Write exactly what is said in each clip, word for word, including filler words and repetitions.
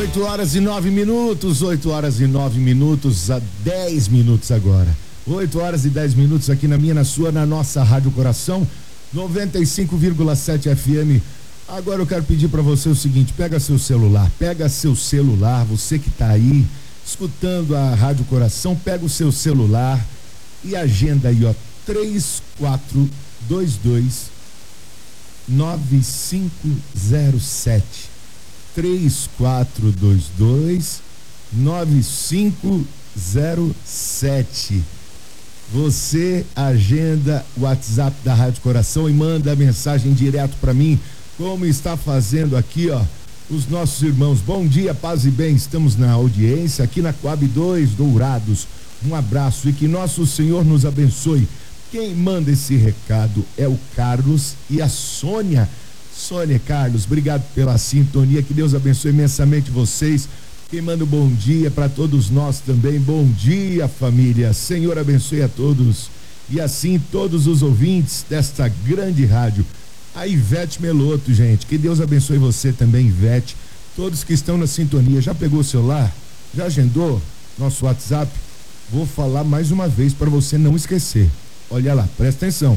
oito horas e nove minutos, oito horas e nove minutos, a dez minutos agora. oito horas e dez minutos aqui na minha, na sua, na nossa Rádio Coração, noventa e cinco vírgula sete F M. Agora eu quero pedir para você o seguinte: pega seu celular, pega seu celular, você que tá aí escutando a Rádio Coração, pega o seu celular e agenda aí, ó, três quatro dois dois nove cinco zero sete. três quatro dois dois nove cinco zero sete. Você agenda o WhatsApp da Rádio Coração e manda a mensagem direto para mim, como está fazendo aqui, ó, os nossos irmãos. Bom dia, paz e bem, estamos na audiência aqui na Coab dois Dourados. Um abraço e que nosso Senhor nos abençoe. Quem manda esse recado é o Carlos e a Sônia. Sônia, Carlos, obrigado pela sintonia, que Deus abençoe imensamente vocês. Quem manda um bom dia para todos nós também. Bom dia, família. Senhor abençoe a todos e assim todos os ouvintes desta grande rádio. A Ivete Meloto, gente, que Deus abençoe você também, Ivete. Todos que estão na sintonia, já pegou o celular? Já agendou nosso WhatsApp? Vou falar mais uma vez para você não esquecer. Olha lá, presta atenção.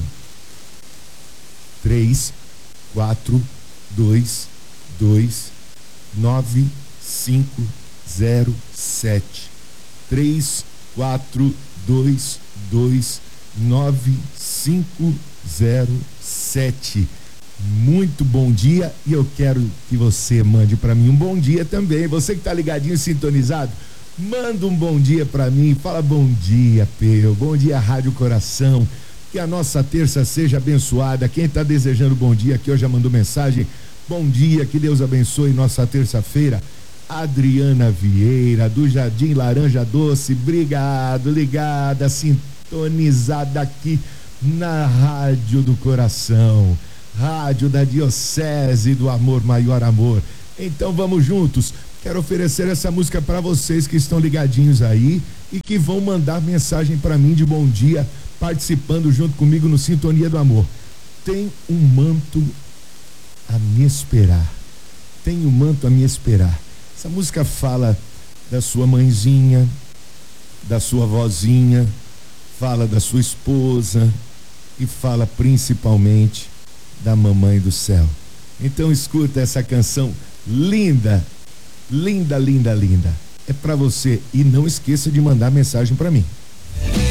três quatro dois dois nove cinco zero sete. três quatro dois dois nove cinco zero sete. Muito bom dia, e eu quero que você mande para mim um bom dia também. Você que tá ligadinho, sintonizado, manda um bom dia para mim. Fala bom dia, Peu. Bom dia, Rádio Coração. Que a nossa terça seja abençoada. Quem está desejando bom dia aqui, hoje já mandou mensagem. Bom dia, que Deus abençoe nossa terça-feira. Adriana Vieira, do Jardim Laranja Doce, obrigado, ligada, sintonizada aqui na Rádio do Coração, Rádio da Diocese do Amor, Maior Amor. Então vamos juntos. Quero oferecer essa música para vocês que estão ligadinhos aí e que vão mandar mensagem para mim de bom dia, participando junto comigo no Sintonia do Amor. Tem um manto a me esperar. Tem um manto a me esperar. Essa música fala da sua mãezinha, da sua vozinha, fala da sua esposa e fala principalmente da mamãe do céu. Então escuta essa canção linda, linda, linda, linda. É para você, e não esqueça de mandar mensagem para mim.